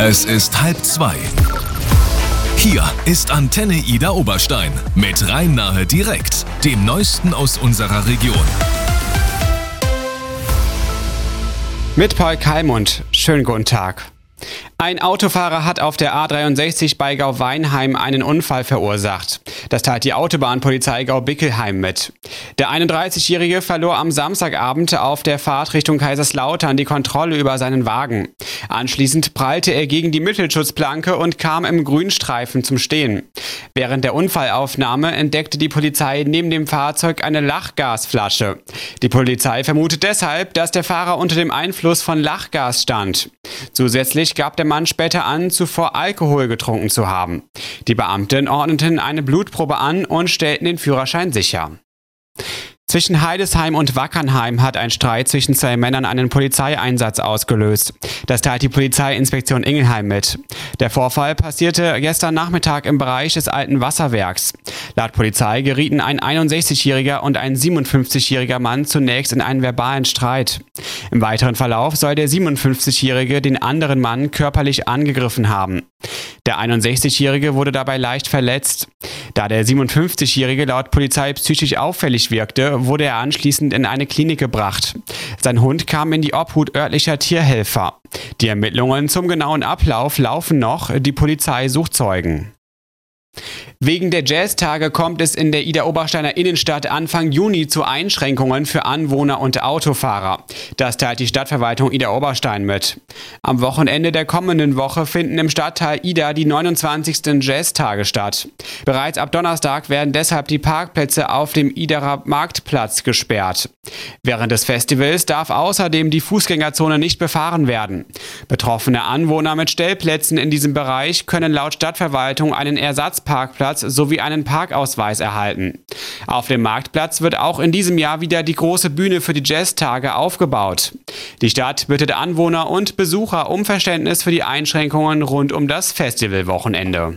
Es ist 1:30. Hier ist Antenne Ida Oberstein mit Rhein-Nahe direkt, dem Neuesten aus unserer Region. Mit Paul Kalmund. Schönen guten Tag. Ein Autofahrer hat auf der A63 bei Gau-Weinheim einen Unfall verursacht. Das teilt die Autobahnpolizei Gau-Bickelheim mit. Der 31-Jährige verlor am Samstagabend auf der Fahrt Richtung Kaiserslautern die Kontrolle über seinen Wagen. Anschließend prallte er gegen die Mittelschutzplanke und kam im Grünstreifen zum Stehen. Während der Unfallaufnahme entdeckte die Polizei neben dem Fahrzeug eine Lachgasflasche. Die Polizei vermutet deshalb, dass der Fahrer unter dem Einfluss von Lachgas stand. Zusätzlich gab der Mann später an, zuvor Alkohol getrunken zu haben. Die Beamten ordneten eine Blutprobe an und stellten den Führerschein sicher. Zwischen Heidesheim und Wackernheim hat ein Streit zwischen zwei Männern einen Polizeieinsatz ausgelöst. Das teilt die Polizeiinspektion Ingelheim mit. Der Vorfall passierte gestern Nachmittag im Bereich des alten Wasserwerks. Laut Polizei gerieten ein 61-jähriger und ein 57-jähriger Mann zunächst in einen verbalen Streit. Im weiteren Verlauf soll der 57-jährige den anderen Mann körperlich angegriffen haben. Der 61-jährige wurde dabei leicht verletzt. Da der 57-jährige laut Polizei psychisch auffällig wirkte, wurde er anschließend in eine Klinik gebracht. Sein Hund kam in die Obhut örtlicher Tierhelfer. Die Ermittlungen zum genauen Ablauf laufen noch, die Polizei sucht Zeugen. Wegen der Jazztage kommt es in der Ida-Obersteiner Innenstadt Anfang Juni zu Einschränkungen für Anwohner und Autofahrer. Das teilt die Stadtverwaltung Ida-Oberstein mit. Am Wochenende der kommenden Woche finden im Stadtteil Ida die 29. Jazztage statt. Bereits ab Donnerstag werden deshalb die Parkplätze auf dem Idaer Marktplatz gesperrt. Während des Festivals darf außerdem die Fußgängerzone nicht befahren werden. Betroffene Anwohner mit Stellplätzen in diesem Bereich können laut Stadtverwaltung einen Ersatzparkplatz sowie einen Parkausweis erhalten. Auf dem Marktplatz wird auch in diesem Jahr wieder die große Bühne für die Jazztage aufgebaut. Die Stadt bittet Anwohner und Besucher um Verständnis für die Einschränkungen rund um das Festivalwochenende.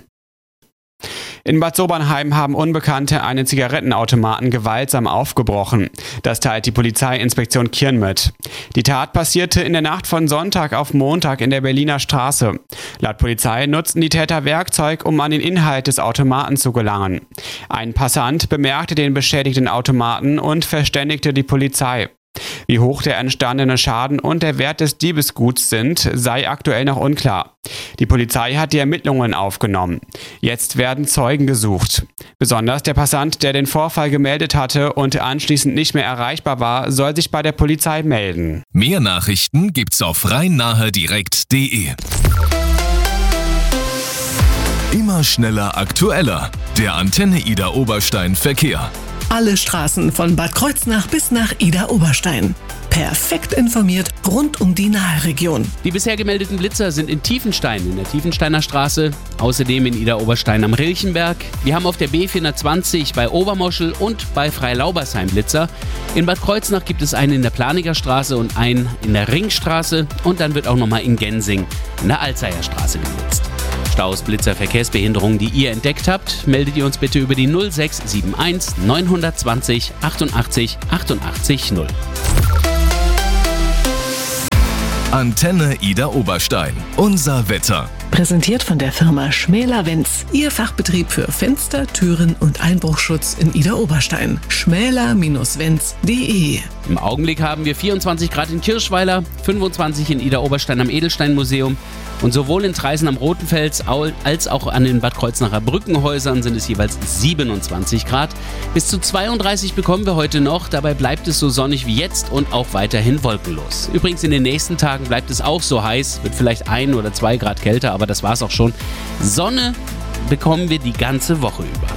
In Bad Sobernheim haben Unbekannte einen Zigarettenautomaten gewaltsam aufgebrochen. Das teilt die Polizeiinspektion Kirn mit. Die Tat passierte in der Nacht von Sonntag auf Montag in der Berliner Straße. Laut Polizei nutzten die Täter Werkzeug, um an den Inhalt des Automaten zu gelangen. Ein Passant bemerkte den beschädigten Automaten und verständigte die Polizei. Wie hoch der entstandene Schaden und der Wert des Diebesguts sind, sei aktuell noch unklar. Die Polizei hat die Ermittlungen aufgenommen. Jetzt werden Zeugen gesucht. Besonders der Passant, der den Vorfall gemeldet hatte und anschließend nicht mehr erreichbar war, soll sich bei der Polizei melden. Mehr Nachrichten gibt's auf rhein-nahe-direkt.de. Immer schneller, aktueller. Der Antenne Ida Oberstein Verkehr. Alle Straßen von Bad Kreuznach bis nach Ida Oberstein. Perfekt informiert rund um die Nahe-Region. Die bisher gemeldeten Blitzer sind in Tiefenstein, in der Tiefensteiner Straße, außerdem in Ida Oberstein am Rilchenberg. Wir haben auf der B420 bei Obermoschel und bei Freilaubersheim Blitzer. In Bad Kreuznach gibt es einen in der Planiger Straße und einen in der Ringstraße. Und dann wird auch nochmal in Gensing in der Alzeier Straße geblitzt. Staus, Blitzer, Verkehrsbehinderungen, die ihr entdeckt habt, meldet ihr uns bitte über die 0671 920 88 88 0. Antenne Ida Oberstein. Unser Wetter. Präsentiert von der Firma Schmäler-Wenz. Ihr Fachbetrieb für Fenster, Türen und Einbruchschutz in Ida Oberstein. schmäler-wenz.de. Im Augenblick haben wir 24 Grad in Kirschweiler, 25 in Ida Oberstein am Edelsteinmuseum. Und sowohl in Traisen am Rotenfels als auch an den Bad Kreuznacher Brückenhäusern sind es jeweils 27 Grad. Bis zu 32 bekommen wir heute noch. Dabei bleibt es so sonnig wie jetzt und auch weiterhin wolkenlos. Übrigens in den nächsten Tagen bleibt es auch so heiß. Wird vielleicht 1 oder 2 Grad kälter, aber das war's auch schon. Sonne bekommen wir die ganze Woche über.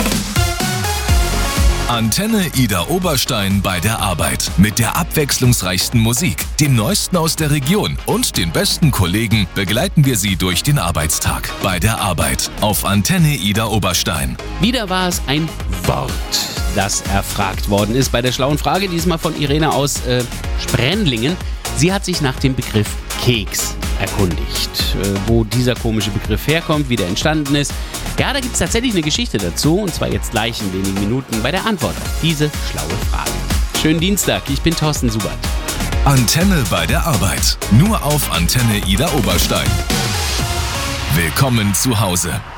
Antenne Ida Oberstein bei der Arbeit. Mit der abwechslungsreichsten Musik, dem Neuesten aus der Region und den besten Kollegen begleiten wir Sie durch den Arbeitstag. Bei der Arbeit auf Antenne Ida Oberstein. Wieder war es ein Wort, das erfragt worden ist bei der schlauen Frage, diesmal von Irene aus Sprendlingen. Sie hat sich nach dem Begriff Keks erkundigt, wo dieser komische Begriff herkommt, wie der entstanden ist. Ja, da gibt es tatsächlich eine Geschichte dazu, und zwar jetzt gleich in wenigen Minuten bei der Antwort auf diese schlaue Frage. Schönen Dienstag, ich bin Thorsten Subert. Antenne bei der Arbeit, nur auf Antenne Ida Oberstein. Willkommen zu Hause.